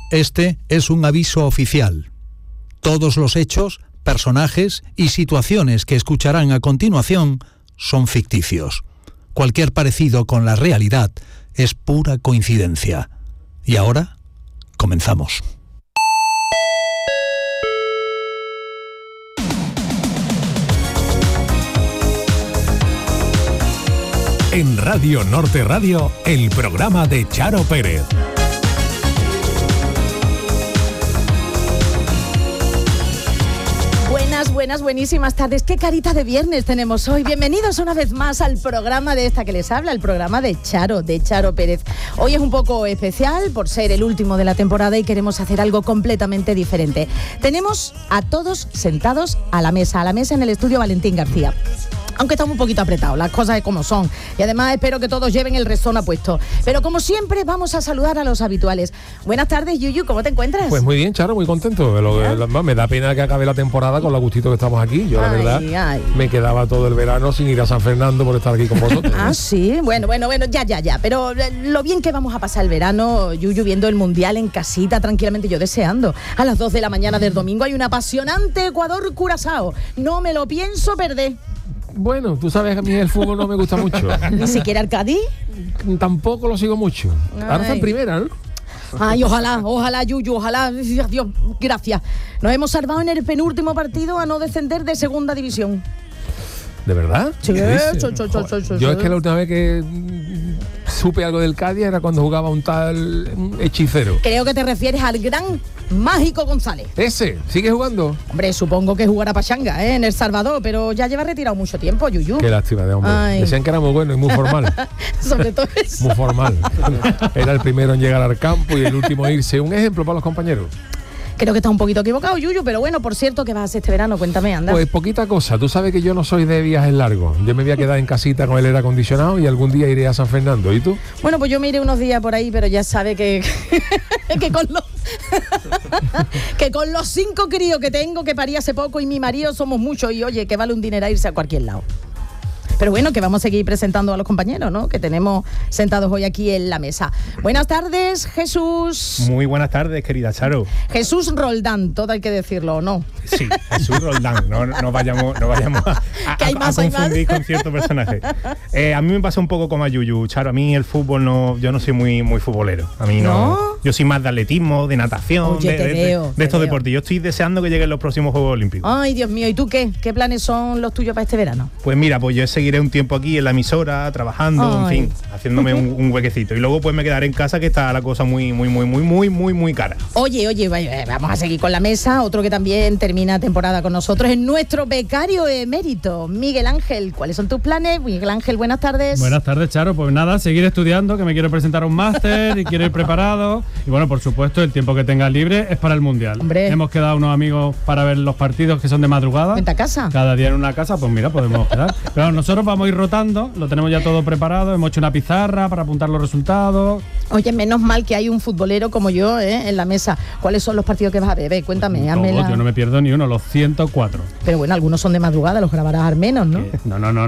Este es un aviso oficial. Todos los hechos, personajes y situaciones que escucharán a continuación son ficticios. Cualquier parecido con la realidad es pura coincidencia. Y ahora, comenzamos. En Radio Norte Radio, el programa de Charo Pérez. Buenísimas tardes. Qué carita de viernes tenemos hoy. Bienvenidos una vez más al programa de esta que les habla, el programa de Charo Pérez. Hoy es un poco especial por ser el último de la temporada y queremos hacer algo completamente diferente. Tenemos a todos sentados a la mesa en el estudio Valentín García. Aunque estamos un poquito apretados, las cosas es como son. Y además espero que todos lleven el Rexona puesto. Pero como siempre, vamos a saludar a los habituales. Buenas tardes, Yuyu, ¿cómo te encuentras? Pues muy bien, Charo, muy contento. Me da pena que acabe la temporada con lo gustito que estamos aquí. Yo, la verdad, me quedaba todo el verano sin ir a San Fernando por estar aquí con vosotros. Ah, sí, bueno, ya. Pero lo bien que vamos a pasar el verano, Yuyu, viendo el Mundial en casita, tranquilamente, yo deseando. A las 2 de la mañana del domingo hay un apasionante Ecuador-Curazao. No me lo pienso perder. Bueno, tú sabes que a mí el fútbol no me gusta mucho. ¿Ni siquiera el Cádiz? Tampoco lo sigo mucho. Ahora está en primera, ¿no? Ay, ojalá, Yuyu, ojalá. Dios, gracias. Nos hemos salvado en el penúltimo partido a no descender de segunda división. ¿De verdad? Sí. Yo es que la última vez que supe algo del Cádiz era cuando jugaba un tal Hechicero. Creo que te refieres al gran Mágico González. ¿Ese? ¿Sigue jugando? Hombre, supongo que jugará pachanga, en El Salvador, pero ya lleva retirado mucho tiempo, Yuyu. Qué lástima de hombre. Ay. Decían que era muy bueno y muy formal. Sobre todo eso. Muy formal. Era el primero en llegar al campo y el último en irse. Un ejemplo para los compañeros. Creo que está un poquito equivocado, Yuyu, pero bueno, por cierto, ¿qué vas a hacer este verano? Cuéntame, anda. Pues poquita cosa. Tú sabes que yo no soy de viajes largos. Yo me voy a quedar en casita con el aire acondicionado y algún día iré a San Fernando. ¿Y tú? Bueno, pues yo me iré unos días por ahí, pero ya sabe que con los 5 críos que tengo, que parí hace poco, y mi marido somos muchos, y oye, que vale un dinero irse a cualquier lado. Pero bueno, que vamos a seguir presentando a los compañeros, ¿no? Que tenemos sentados hoy aquí en la mesa. Buenas tardes, Jesús. Muy buenas tardes, querida Charo. Jesús Roldán, todo hay que decirlo, ¿o no? Sí, Jesús Roldán. No vayamos a confundir con cierto personaje. A mí me pasa un poco como a Yuyu, Charo. A mí el fútbol yo no soy muy futbolero. A mí no. Yo soy más de atletismo, de natación, Oye, de estos deportes. Yo estoy deseando que lleguen los próximos Juegos Olímpicos. Ay, Dios mío, ¿y tú qué? ¿Qué planes son los tuyos para este verano? Pues mira, pues yo seguiré un tiempo aquí en la emisora, trabajando, en fin, haciéndome un huequecito. Y luego pues me quedaré en casa, que está la cosa muy cara. Oye, vamos a seguir con la mesa. Otro que también termina temporada con nosotros es nuestro becario emérito, Miguel Ángel. ¿Cuáles son tus planes? Miguel Ángel, buenas tardes. Buenas tardes, Charo. Pues nada, seguir estudiando, que me quiero presentar a un máster y quiero ir preparado. Y bueno, por supuesto, el tiempo que tenga libre es para el Mundial. Hombre. Hemos quedado unos amigos para ver los partidos que son de madrugada. ¿Vente a casa? Cada día en una casa, pues mira, podemos quedar. Pero nosotros vamos a ir rotando, lo tenemos ya todo preparado, hemos hecho una pizarra para apuntar los resultados. Oye, menos mal que hay un futbolero como yo, en la mesa. ¿Cuáles son los partidos que vas a ver? Cuéntame. Yo no me pierdo ni uno, los 104. Pero bueno, algunos son de madrugada, los grabarás al menos, ¿no? No.